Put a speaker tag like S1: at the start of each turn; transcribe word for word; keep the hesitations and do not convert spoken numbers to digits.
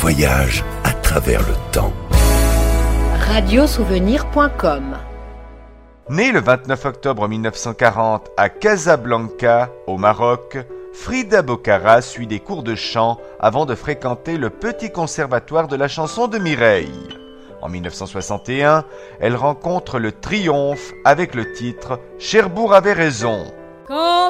S1: voyage à travers le temps.
S2: radiosouvenir point com.
S3: Née le vingt-neuf octobre mille neuf cent quarante à Casablanca, au Maroc, Frida Bocara suit des cours de chant avant de fréquenter le Petit Conservatoire de la chanson de Mireille. En mille neuf cent soixante et un, elle rencontre le triomphe avec le titre « Cherbourg avait raison ».
S4: Quand